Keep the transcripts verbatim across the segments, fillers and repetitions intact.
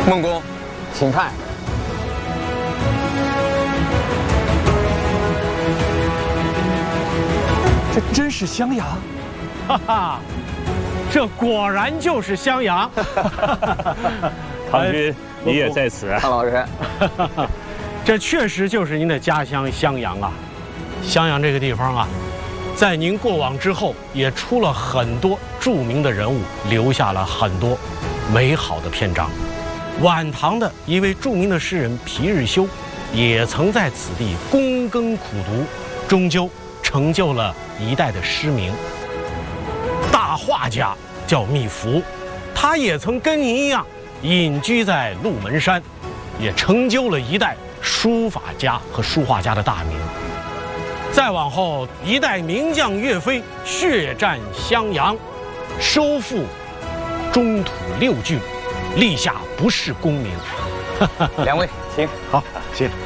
孟公，请看。 这真是襄阳， 哈哈，这果然就是襄阳。 唐军，你也在此。 唐老师， 这确实就是您的家乡襄阳啊。襄阳这个地方啊，在您过往之后，也出了很多著名的人物，留下了很多美好的篇章。晚唐的一位著名的诗人皮日休，也曾在此地躬耕苦读，终究成就了一代的诗名。大画家叫密芾，他也曾跟您一样隐居在鹿门山，也成就了一代书法家和书画家的大名。再往后，一代名将岳飞血战襄阳，收复中土六郡，立下不世功名。 两位请。 好，谢谢。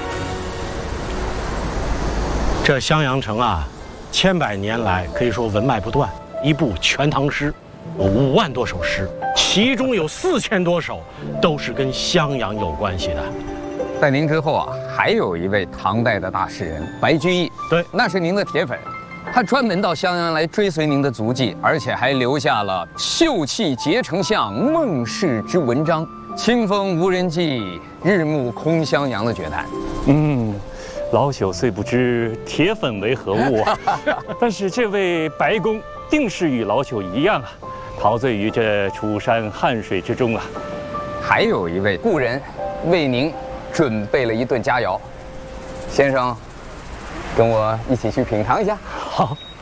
这襄阳城啊，千百年来可以说文脉不断，一部《全唐诗》有五万多首诗，其中有四千多首都是跟襄阳有关系的。 在您之后啊，还有一位唐代的大诗人白居易， 对， 那是您的铁粉，他专门到襄阳来追随您的足迹，而且还留下了“秀气结丞相，孟氏之文章，清风无人骑，日暮空襄阳”的绝叹。 嗯，老朽虽不知铁粉为何物啊，但是这位白公定是与老朽一样啊，陶醉于这楚山汉水之中啊。 还有一位故人为您准备了一顿佳肴，先生，跟我一起去品尝一下。 好。